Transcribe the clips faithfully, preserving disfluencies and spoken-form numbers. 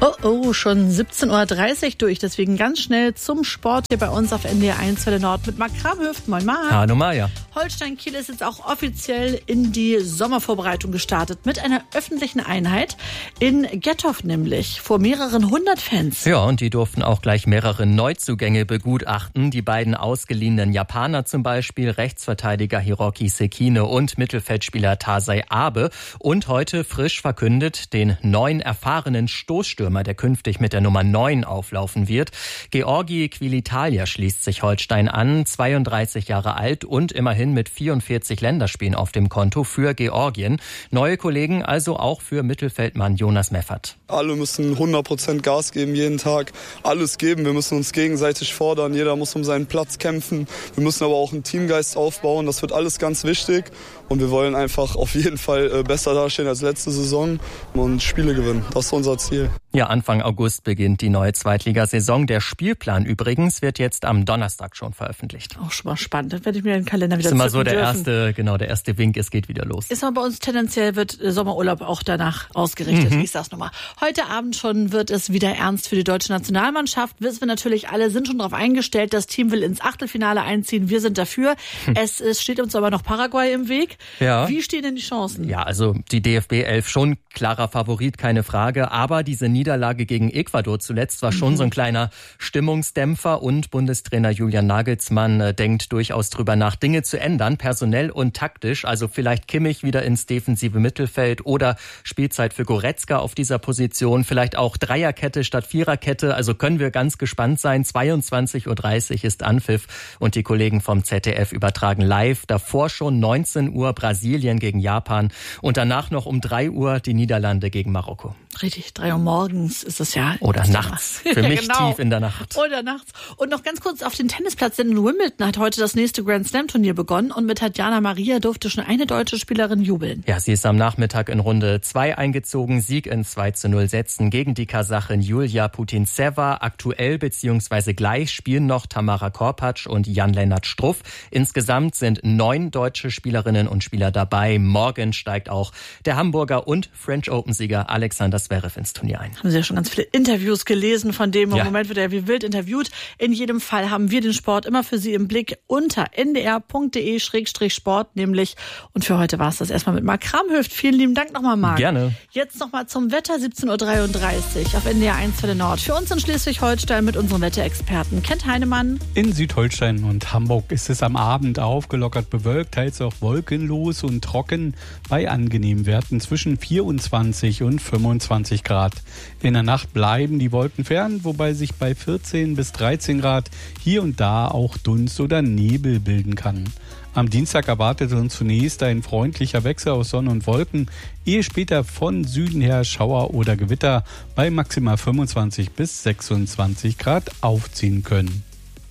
Oh, oh, schon siebzehn Uhr dreißig durch. Deswegen ganz schnell zum Sport hier bei uns auf N D R eins Welle Nord mit Marc Kramhöft. Moin Marc. Hallo Maja. Holstein Kiel ist jetzt auch offiziell in die Sommervorbereitung gestartet mit einer öffentlichen Einheit in Gethoff nämlich, vor mehreren hundert Fans. Ja, und die durften auch gleich mehrere Neuzugänge begutachten. Die beiden ausgeliehenen Japaner zum Beispiel, Rechtsverteidiger Hiroki Sekine und Mittelfeldspieler Taisei Abe. Und heute frisch verkündet den neuen erfahrenen Stoßstürmer, der künftig mit der Nummer neun auflaufen wird. Georgi Quilitalia schließt sich Holstein an, zweiunddreißig Jahre alt und immerhin mit vierundvierzig Länderspielen auf dem Konto für Georgien. Neue Kollegen also auch für Mittelfeldmann Jonas Meffert. Alle müssen hundert Prozent Gas geben, jeden Tag alles geben. Wir müssen uns gegenseitig fordern, jeder muss um seinen Platz kämpfen. Wir müssen aber auch einen Teamgeist aufbauen, das wird alles ganz wichtig. Und wir wollen einfach auf jeden Fall besser dastehen als letzte Saison und Spiele gewinnen. Das ist unser Ziel. Ja, Anfang August beginnt die neue Zweitligasaison. Der Spielplan übrigens wird jetzt am Donnerstag schon veröffentlicht. Auch schon mal spannend. Dann werde ich mir den Kalender wieder Das ist immer so der dürfen. erste, genau, der erste Wink, es geht wieder los. Ist aber bei uns tendenziell wird Sommerurlaub auch danach ausgerichtet. Mhm. Ich sag's nochmal. Heute Abend schon wird es wieder ernst für die deutsche Nationalmannschaft. Wissen wir natürlich alle, sind schon darauf eingestellt. Das Team will ins Achtelfinale einziehen. Wir sind dafür. Hm. Es, es steht uns aber noch Paraguay im Weg. Ja. Wie stehen denn die Chancen? Ja, also die D F B elf schon klarer Favorit, keine Frage. Aber diese Niederlage gegen Ecuador zuletzt war schon mhm. so ein kleiner Stimmungsdämpfer. Und Bundestrainer Julian Nagelsmann äh, denkt durchaus drüber nach, Dinge zu ändern, personell und taktisch. Also vielleicht Kimmich wieder ins defensive Mittelfeld oder Spielzeit für Goretzka auf dieser Position. Vielleicht auch Dreierkette statt Viererkette. Also können wir ganz gespannt sein. zweiundzwanzig Uhr dreißig ist Anpfiff und die Kollegen vom Z D F übertragen live. Davor schon neunzehn Uhr Brasilien gegen Japan und danach noch um drei Uhr die Niederlande gegen Marokko. Richtig, drei Uhr morgens ist es ja. Oder nachts. Für mich genau. Tief in der Nacht. Oder nachts. Und noch ganz kurz auf den Tennisplatz, denn in Wimbledon hat heute das nächste Grand Slam Turnier begonnen und mit Tatjana Maria durfte schon eine deutsche Spielerin jubeln. Ja, sie ist am Nachmittag in Runde zwei eingezogen, Sieg in zwei zu null Sätzen gegen die Kasachin Julia Putintseva. Aktuell bzw. gleich spielen noch Tamara Korpatsch und Jan-Lennart Struff. Insgesamt sind neun deutsche Spielerinnen und Spieler dabei. Morgen steigt auch der Hamburger und French Open-Sieger Alexander Zverev ins Turnier ein. Haben Sie ja schon ganz viele Interviews gelesen von dem. Im ja. Moment wird er wie wild interviewt. In jedem Fall haben wir den Sport immer für Sie im Blick unter n d r punkt d e slash sport nämlich. Und für heute war es das erstmal mit Marc Kramhöft. Vielen lieben Dank nochmal, Marc. Gerne. Jetzt nochmal zum Wetter, siebzehn Uhr dreiunddreißig auf N D R eins Welle Nord. Für uns in Schleswig-Holstein mit unserem Wetterexperten Kent Heinemann. In Südholstein und Hamburg ist es am Abend aufgelockert bewölkt, teils auch wolkenlos und trocken bei angenehmen Werten zwischen vierundzwanzig und fünfundzwanzig Grad. In der Nacht bleiben die Wolken fern, wobei sich bei vierzehn bis dreizehn Grad hier und da auch Dunst oder Nebel bilden kann. Am Dienstag erwartet uns zunächst ein freundlicher Wechsel aus Sonne und Wolken, ehe später von Süden her Schauer oder Gewitter bei maximal fünfundzwanzig bis sechsundzwanzig Grad aufziehen können.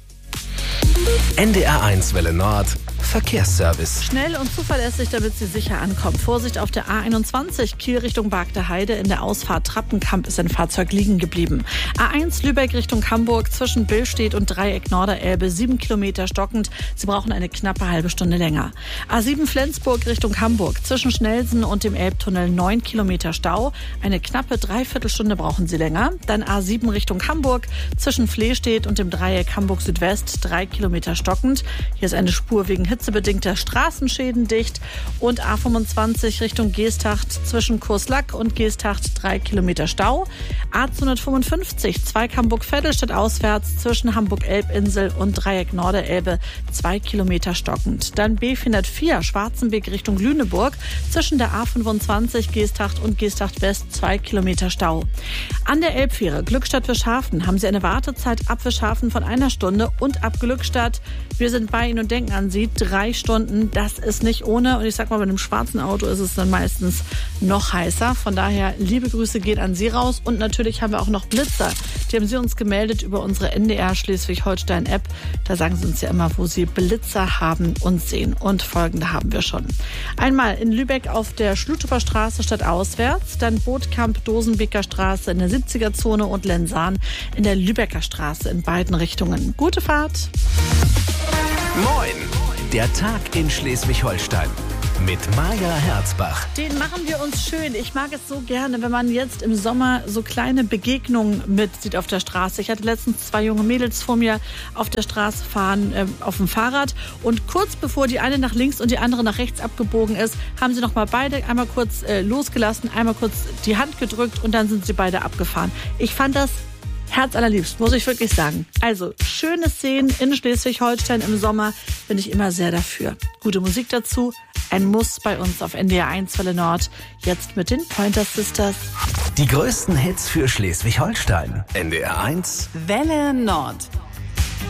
N D R eins Welle Nord Verkehrsservice. Schnell und zuverlässig, damit Sie sicher ankommen. Vorsicht auf der A einundzwanzig, Kiel Richtung Bargter Heide. In der Ausfahrt Trappenkamp ist ein Fahrzeug liegen geblieben. A eins Lübeck Richtung Hamburg zwischen Billstedt und Dreieck Norderelbe, sieben Kilometer stockend. Sie brauchen eine knappe halbe Stunde länger. A sieben Flensburg Richtung Hamburg zwischen Schnelsen und dem Elbtunnel, neun Kilometer Stau. Eine knappe Dreiviertelstunde brauchen Sie länger. Dann A sieben Richtung Hamburg zwischen Flehstedt und dem Dreieck Hamburg Südwest, drei Kilometer stockend. Hier ist eine Spur wegen hitzebedingter Straßenschäden dicht. Und A fünfundzwanzig Richtung Geesthacht zwischen Kurslack und Geesthacht, drei Kilometer Stau. A zweihundertfünfundfünfzig Zweig Hamburg-Vettelstadt auswärts zwischen Hamburg-Elbinsel und Dreieck Norderelbe, zwei Kilometer stockend. Dann B vierhundertvier Schwarzenberg Richtung Lüneburg zwischen der A fünfundzwanzig Geesthacht und Geesthacht West, zwei Kilometer Stau. An der Elbfähre Glückstadt-Wischhafen haben Sie eine Wartezeit ab Wischhafen von einer Stunde und ab Glückstadt. Wir sind bei Ihnen und denken an Sie. Drei Stunden, das ist nicht ohne. Und ich sag mal, bei einem schwarzen Auto ist es dann meistens noch heißer. Von daher, liebe Grüße gehen an Sie raus. Und natürlich haben wir auch noch Blitzer. Die haben Sie uns gemeldet über unsere N D R Schleswig-Holstein-App. Da sagen Sie uns ja immer, wo Sie Blitzer haben und sehen. Und folgende haben wir schon. Einmal in Lübeck auf der Schluthofer Straße statt auswärts. Dann Bootkamp, Dosenbeker Straße in der siebziger Zone und Lensahn in der Lübecker Straße in beiden Richtungen. Gute Fahrt! Moin! Der Tag in Schleswig-Holstein. mit Maja Herzbach. Den machen wir uns schön. Ich mag es so gerne, wenn man jetzt im Sommer so kleine Begegnungen mitsieht auf der Straße. Ich hatte letztens zwei junge Mädels vor mir auf der Straße fahren, äh, auf dem Fahrrad. Und kurz bevor die eine nach links und die andere nach rechts abgebogen ist, haben sie noch mal beide einmal kurz äh, losgelassen, einmal kurz die Hand gedrückt und dann sind sie beide abgefahren. Ich fand das herzallerliebst, muss ich wirklich sagen. Also, schöne Szenen in Schleswig-Holstein im Sommer bin ich immer sehr dafür. Gute Musik dazu, ein Muss bei uns auf N D R eins Welle Nord. Jetzt mit den Pointer Sisters. Die größten Hits für Schleswig-Holstein. N D R eins Welle Nord.